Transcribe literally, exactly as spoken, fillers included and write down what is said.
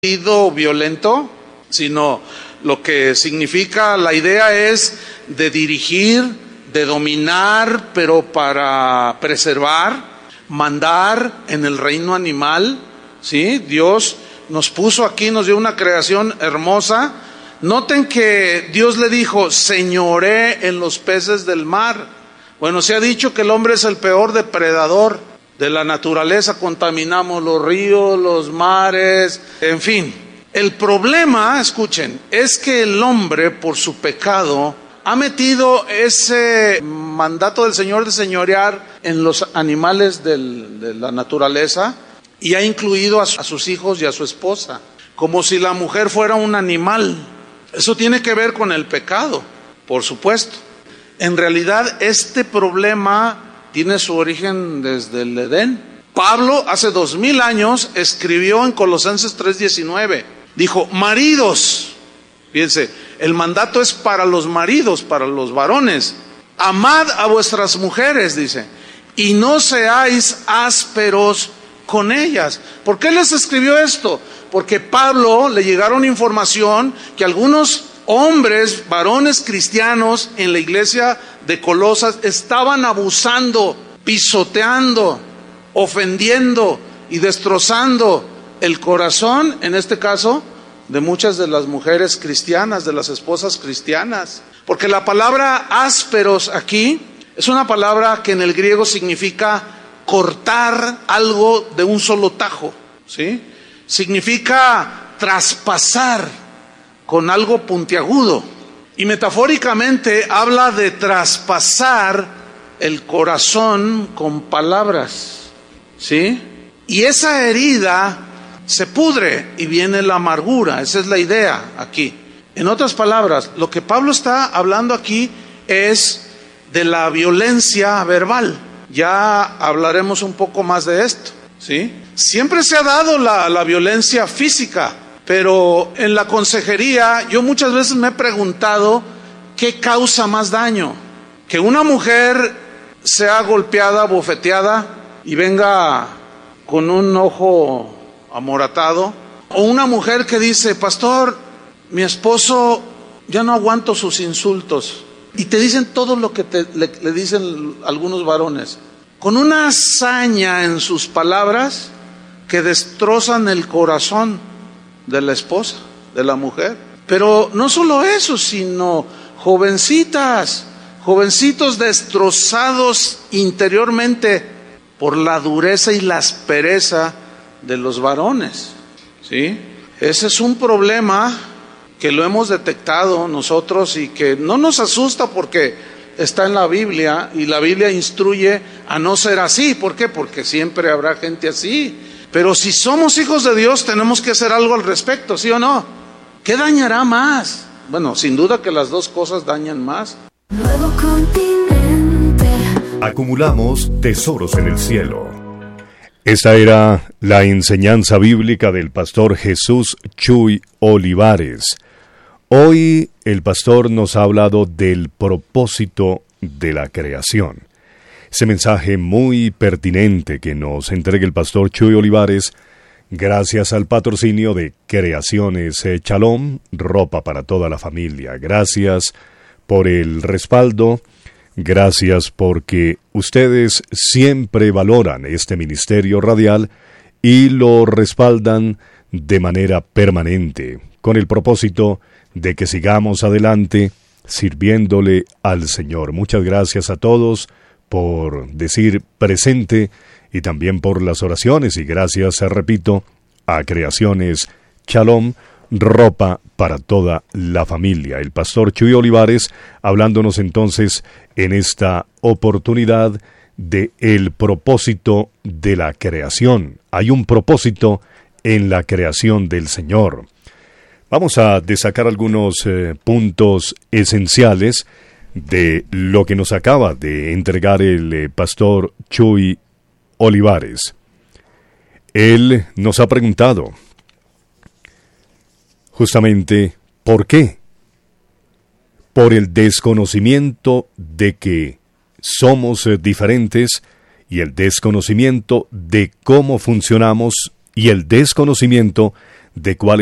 violento, sino lo que significa, la idea es de dirigir, de dominar, pero para preservar, mandar en el reino animal, ¿sí? Dios nos puso aquí, nos dio una creación hermosa. Noten que Dios le dijo, señoré en los peces del mar. Bueno, se ha dicho que el hombre es el peor depredador de la naturaleza, contaminamos los ríos, los mares, en fin. El problema, escuchen, es que el hombre por su pecado ha metido ese mandato del Señor de señorear en los animales del, de la naturaleza y ha incluido a, su, a sus hijos y a su esposa, como si la mujer fuera un animal. Eso tiene que ver con el pecado, por supuesto. En realidad este problema tiene su origen desde el Edén. Pablo hace dos mil años escribió en Colosenses tres diecinueve, dijo, maridos, fíjense, el mandato es para los maridos, para los varones, amad a vuestras mujeres, dice, y no seáis ásperos con ellas. ¿Por qué les escribió esto? Porque Pablo le llegaron información que algunos hombres, varones cristianos en la iglesia de Colosas estaban abusando, pisoteando, ofendiendo y destrozando el corazón, en este caso, de muchas de las mujeres cristianas, de las esposas cristianas. Porque la palabra ásperos aquí es una palabra que en el griego significa cortar algo de un solo tajo, ¿sí? Significa traspasar con algo puntiagudo. Y metafóricamente habla de traspasar el corazón con palabras, ¿sí? Y esa herida se pudre y viene la amargura. Esa es la idea aquí. En otras palabras, lo que Pablo está hablando aquí es de la violencia verbal. Ya hablaremos un poco más de esto, ¿sí? Siempre se ha dado la, la violencia física, pero en la consejería yo muchas veces me he preguntado qué causa más daño. Que una mujer sea golpeada, bofeteada y venga con un ojo amoratado, o una mujer que dice, pastor, mi esposo, ya no aguanto sus insultos, y te dicen todo lo que te, le, le dicen algunos varones, con una hazaña en sus palabras que destrozan el corazón de la esposa, de la mujer. Pero no solo eso, sino jovencitas, jovencitos destrozados interiormente por la dureza y la aspereza de los varones, ¿sí? Ese es un problema que lo hemos detectado nosotros y que no nos asusta porque está en la Biblia y la Biblia instruye a no ser así. ¿Por qué? Porque siempre habrá gente así. Pero si somos hijos de Dios tenemos que hacer algo al respecto, ¿sí o no? ¿Qué dañará más? Bueno, sin duda que las dos cosas dañan más. Nuevo continente. Acumulamos tesoros en el cielo. Esta era la enseñanza bíblica del pastor Jesús Chuy Olivares. Hoy el pastor nos ha hablado del propósito de la creación. Ese mensaje muy pertinente que nos entrega el pastor Chuy Olivares, gracias al patrocinio de Creaciones Shalom, ropa para toda la familia. Gracias por el respaldo. Gracias porque ustedes siempre valoran este ministerio radial y lo respaldan de manera permanente, con el propósito de que sigamos adelante sirviéndole al Señor. Muchas gracias a todos por decir presente y también por las oraciones, y gracias, repito, a Creaciones Shalom, ropa para toda la familia. El pastor Chuy Olivares hablándonos entonces en esta oportunidad de el propósito de la creación. Hay un propósito en la creación del Señor. Vamos a destacar algunos eh, puntos esenciales de lo que nos acaba de entregar el eh, pastor Chuy Olivares. Él nos ha preguntado justamente, ¿por qué? Por el desconocimiento de que somos diferentes y el desconocimiento de cómo funcionamos y el desconocimiento de cuál